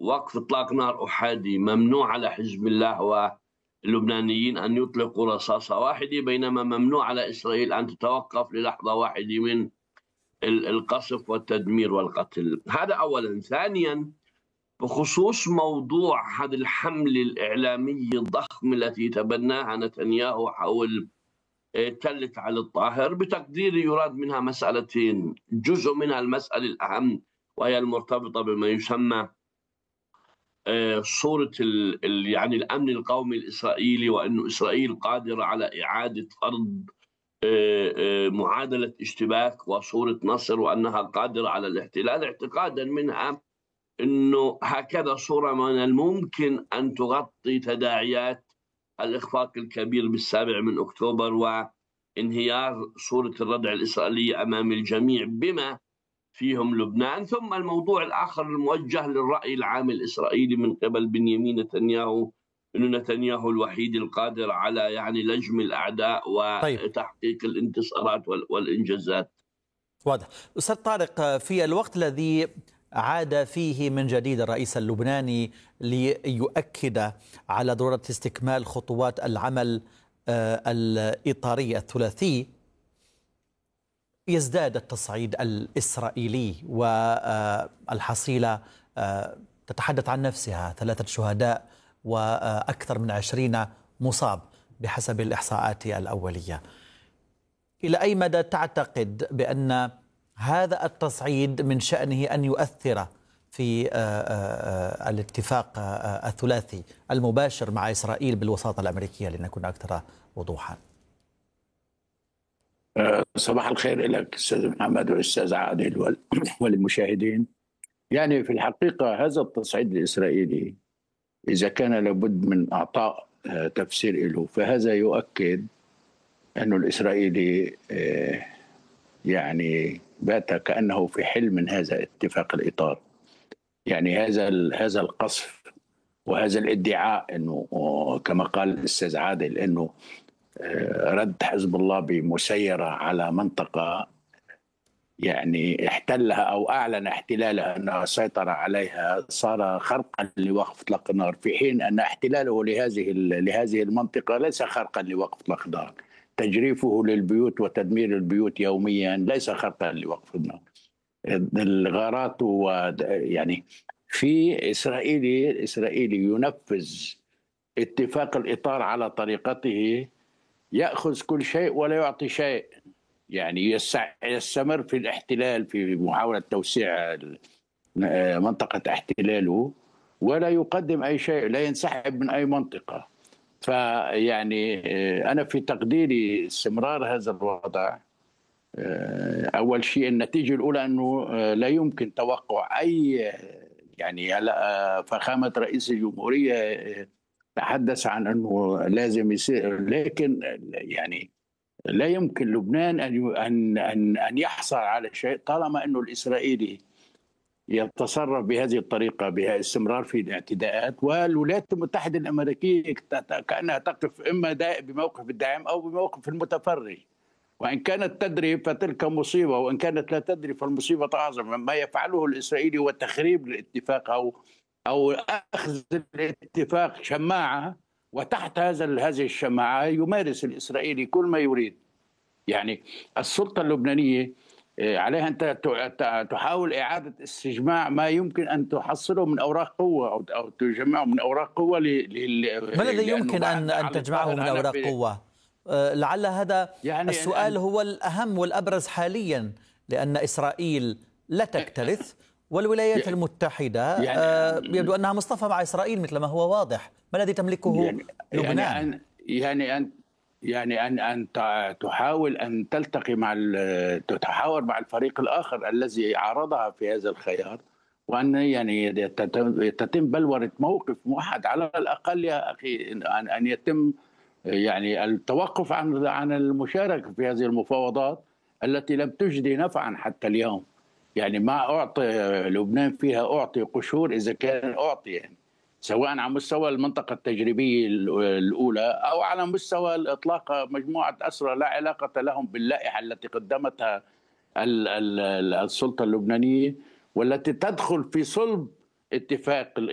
وقف إطلاق نار أحادي ممنوع على حزب الله واللبنانيين أن يطلقوا رصاصة واحدة، بينما ممنوع على إسرائيل أن تتوقف للحظة واحدة من القصف والتدمير والقتل. هذا أولا. ثانيا، بخصوص موضوع هذه الحملة الإعلامية الضخمة التي تبناها نتنياهو حول تلة علي الطاهر، بتقديري يراد منها مسألتين. جزء منها المسألة الأهم وهي المرتبطة بما يسمى صورة يعني الأمن القومي الإسرائيلي، وأن إسرائيل قادرة على إعادة فرض معادلة اشتباك وصورة نصر، وأنها قادرة على الاحتلال، اعتقادا منها أنه هكذا صورة من الممكن أن تغطي تداعيات الإخفاق الكبير بالسابع من أكتوبر وانهيار صورة الردع الإسرائيلية أمام الجميع بما فيهم لبنان. ثم الموضوع الآخر الموجه للرأي العام الإسرائيلي من قبل بنيامين نتنياهو، أنه نتنياهو الوحيد القادر على يعني لجم الأعداء وتحقيق الانتصارات والإنجازات. واضح. أستاذ طارق، في الوقت الذي عاد فيه من جديد الرئيس اللبناني ليؤكد على ضرورة استكمال خطوات العمل الإطاري الثلاثي، يزداد التصعيد الإسرائيلي والحصيلة تتحدث عن نفسها، 3 شهداء وأكثر من 20 مصاب بحسب الإحصاءات الأولية. إلى أي مدى تعتقد بأن هذا التصعيد من شأنه أن يؤثر في الاتفاق الثلاثي المباشر مع إسرائيل بالوساطة الأمريكية، لنكون أكثر وضوحا؟ صباح الخير لك أستاذ محمد والأستاذ عادل والمشاهدين. يعني في الحقيقة هذا التصعيد الإسرائيلي إذا كان لابد من إعطاء تفسير له، فهذا يؤكد أن الإسرائيلي يعني بات كأنه في حلم من هذا اتفاق الإطار. يعني هذا القصف وهذا الادعاء أنه كما قال الأستاذ عادل أنه رد حزب الله بمسيرة على منطقة يعني احتلها أو أعلن احتلالها أنها سيطر عليها، صار خرقا لوقف إطلاق النار، في حين أن احتلاله لهذه المنطقة ليس خرقا لوقف إطلاق النار. تجريفه للبيوت وتدمير البيوت يوميا ليس خرقا لوقف النار. الغارات يعني في إسرائيلي ينفذ اتفاق الإطار على طريقته، يأخذ كل شيء ولا يعطي شيء. يعني يستمر في الاحتلال في محاولة توسيع منطقة احتلاله، ولا يقدم أي شيء، لا ينسحب من أي منطقة. فيعني أنا في تقديري استمرار هذا الوضع، أول شيء النتيجة الأولى أنه لا يمكن توقع أي يعني فخامة رئيس الجمهورية تحدث عن أنه لازم يصير، لكن يعني لا يمكن لبنان أن يحصل على شيء طالما أنه الإسرائيلي يتصرف بهذه الطريقة، بها استمرار في الاعتداءات. والولايات المتحدة الأمريكية كأنها تقف إما بموقف الداعم أو بموقف المتفرج، وإن كانت تدري فتلك مصيبة، وإن كانت لا تدري فالمصيبة أعظم. ما يفعله الإسرائيلي هو تخريب الاتفاق أو أخذ الاتفاق شماعة، وتحت هذه الشماعة يمارس الإسرائيلي كل ما يريد. يعني السلطة اللبنانية عليها أن تحاول إعادة استجماع ما يمكن أن تحصله من أوراق قوة أو تجمعه من أوراق قوة. ما الذي يمكن أن تجمعه من أوراق قوة؟ لعل هذا يعني السؤال هو الأهم والأبرز حاليا، لأن إسرائيل لا تكترث والولايات المتحدة يبدو أنها مصطفى مع إسرائيل مثل ما هو واضح. ما الذي تملكه لبنان؟ أن تحاول أن تلتقي تتحاور مع الفريق الآخر الذي عارضها في هذا الخيار، وأن يعني تتم بلورة موقف موحد على الأقل يا أخي، أن يتم يعني التوقف عن المشاركة في هذه المفاوضات التي لم تجدي نفعا حتى اليوم. يعني ما أعطي لبنان فيها أعطي قشور إذا كان أعطي، يعني سواء على مستوى المنطقة التجريبية الأولى أو على مستوى الإطلاق مجموعة أسرى لا علاقة لهم باللائحة التي قدمتها السلطة اللبنانية والتي تدخل في صلب اتفاق